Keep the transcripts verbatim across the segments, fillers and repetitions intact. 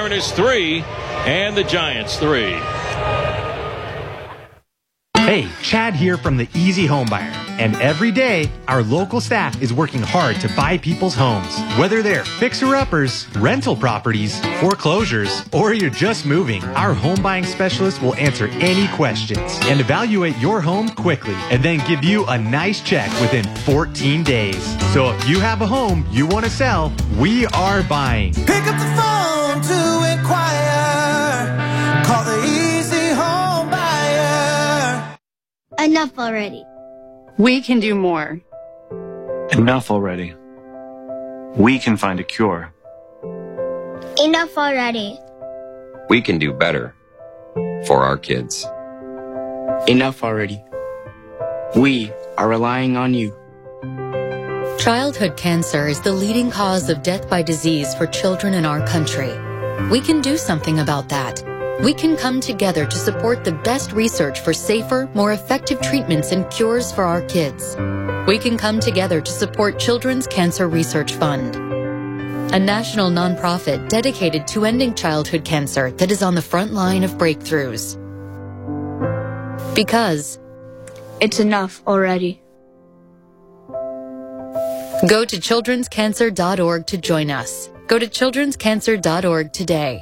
Mariners three and the Giants three. Hey, Chad here from the Easy Home Buyer. And every day, our local staff is working hard to buy people's homes. Whether they're fixer-uppers, rental properties, foreclosures, or you're just moving, our home buying specialist will answer any questions and evaluate your home quickly and then give you a nice check within fourteen days. So if you have a home you want to sell, we are buying. Pick up the phone to inquire. Call the Easy Home Buyer. Enough already. We can do more. Enough already. We can find a cure. Enough already. We can do better for our kids. Enough already. We are relying on you. Childhood cancer is the leading cause of death by disease for children in our country. We can do something about that. We can come together to support the best research for safer, more effective treatments and cures for our kids. We can come together to support Children's Cancer Research Fund, a national nonprofit dedicated to ending childhood cancer that is on the front line of breakthroughs. Because it's enough already. Go to children's cancer dot org to join us. Go to children's cancer dot org today.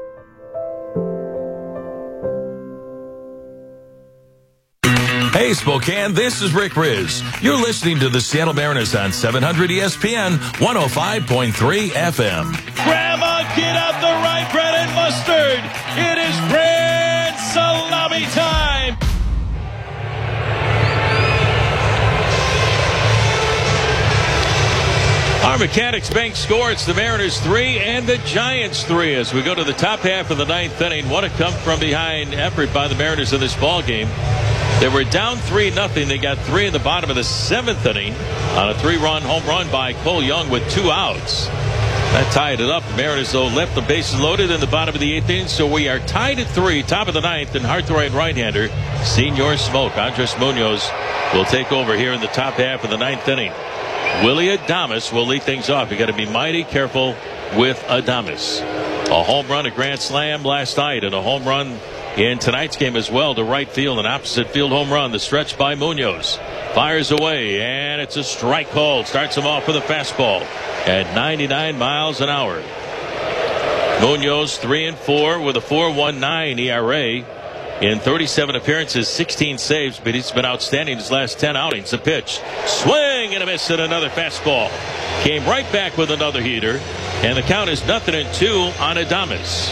Hey, Spokane, this is Rick Riz. You're listening to the Seattle Mariners on seven hundred E S P N, one oh five point three F M. Grandma, get out the rye bread and mustard. It is grand salami time. Our Mechanics Bank score. It's the Mariners three and the Giants three as we go to the top half of the ninth inning. What a come-from-behind effort by the Mariners in this ball game. They were down three nothing. They got three in the bottom of the seventh inning on a three-run home run by Cole Young with two outs. That tied it up. The Mariners, though, left the bases loaded in the bottom of the eighth inning, so we are tied at three, top of the ninth, and heartthrob right-hander Senor Smoke. Andres Munoz will take over here in the top half of the ninth inning. Willy Adames will lead things off. You got to be mighty careful with Adames. A home run, a grand slam last night, and a home run in tonight's game as well to right field, an opposite field home run. The stretch by Munoz fires away, and it's a strike call. Starts him off with a fastball at ninety-nine miles an hour. Munoz three and four with a four point one nine E R A in thirty-seven appearances, sixteen saves, but he's been outstanding his last ten outings. A pitch, swing and a miss, and another fastball. Came right back with another heater, and the count is nothing and two on Adames.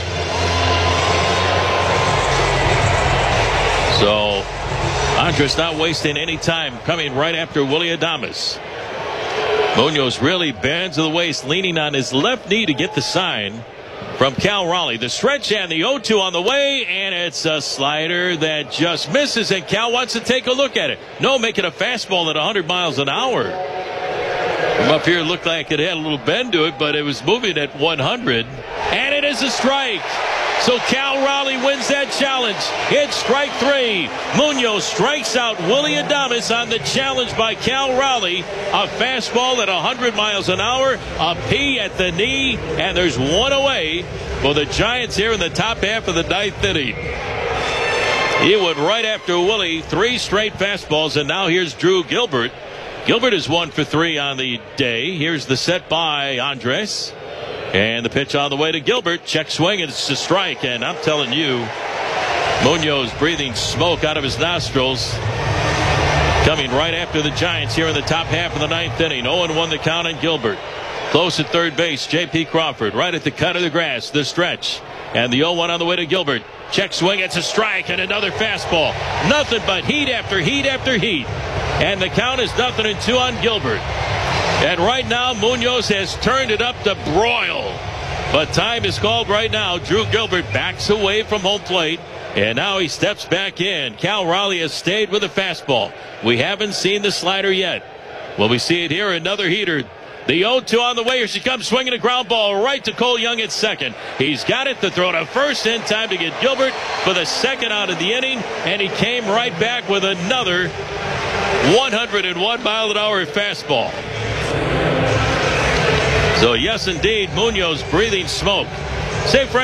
So Andres not wasting any time, coming right after Willy Adames. Munoz really bends to the waist, leaning on his left knee to get the sign from Cal Raleigh. The stretch and the oh two on the way, and it's a slider that just misses, and Cal wants to take a look at it. No, making a fastball at one hundred miles an hour. From up here, it looked like it had a little bend to it, but it was moving at one hundred, and it is a strike. So Cal Raleigh wins that challenge. It's strike three. Munoz strikes out Willy Adames on the challenge by Cal Raleigh. A fastball at one hundred miles an hour. A P at the knee. And there's one away for the Giants here in the top half of the ninth inning. He went right after Willie. Three straight fastballs. And now here's Drew Gilbert. Gilbert is one for three on the day. Here's the set by Andres. And the pitch on the way to Gilbert. Check swing, and it's a strike. And I'm telling you, Munoz breathing smoke out of his nostrils. Coming right after the Giants here in the top half of the ninth inning. oh and one the count on Gilbert. Close at third base, J P Crawford. Right at the cut of the grass, the stretch. And the oh one on the way to Gilbert. Check swing, it's a strike, and another fastball. Nothing but heat after heat after heat. And the count is nothing and two on Gilbert. And right now, Munoz has turned it up to broil. But time is called right now. Drew Gilbert backs away from home plate. And now he steps back in. Cal Raleigh has stayed with the fastball. We haven't seen the slider yet. Will we see it here? Another heater. The oh two on the way. Here she comes, swinging a ground ball right to Cole Young at second. He's got it to throw to first in time to get Gilbert for the second out of the inning. And he came right back with another one hundred one mile an hour fastball. So yes, indeed, Munoz breathing smoke. Say, friend.